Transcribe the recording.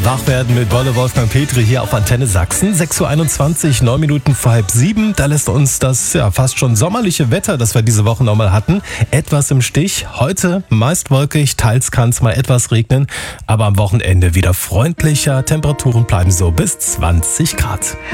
Wach werden mit Wolle Wolfgang Petri hier auf Antenne Sachsen. 6.21 Uhr, 9 Minuten vor 6:30. Da lässt uns das fast schon sommerliche Wetter, das wir diese Woche nochmal hatten, etwas im Stich. Heute meist wolkig, teils kann es mal etwas regnen, aber am Wochenende wieder freundlicher. Temperaturen bleiben so bis 20 Grad.